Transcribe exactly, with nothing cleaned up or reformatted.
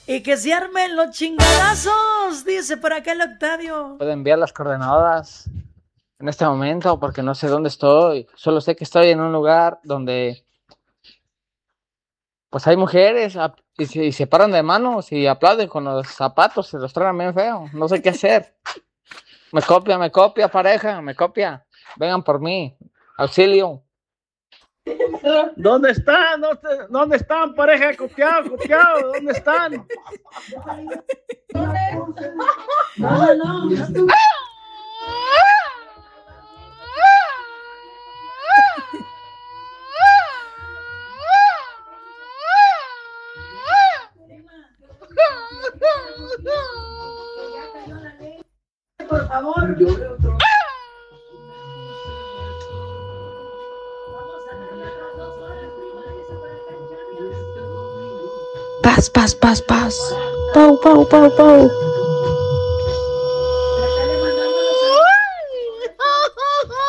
Y que se armen los chingadazos, dice por acá el Octavio. Puedo enviar las coordenadas en este momento porque no sé dónde estoy. Solo sé que estoy en un lugar donde pues hay mujeres y se, y se paran de manos y aplauden con los zapatos, se los traen bien feo. No sé qué hacer. Me copia, me copia, pareja, me copia. Vengan por mí. Auxilio. ¿Dónde están? ¿Dónde, dónde están, pareja? Copiado, copiado. ¿Dónde están? No, no, no. Por favor. Paz, paz, paz, paz. Pau, pau, pau, pau.